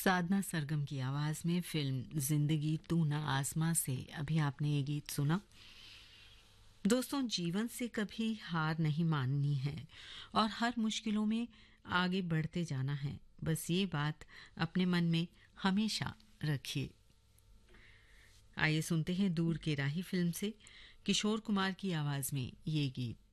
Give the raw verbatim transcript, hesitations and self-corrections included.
साधना सरगम की आवाज में फिल्म जिंदगी तू ना आसमां से अभी आपने ये गीत सुना। दोस्तों, जीवन से कभी हार नहीं माननी है और हर मुश्किलों में आगे बढ़ते जाना है। बस ये बात अपने मन में हमेशा रखिए। आइए सुनते हैं दूर के राही फिल्म से किशोर कुमार की आवाज में ये गीत।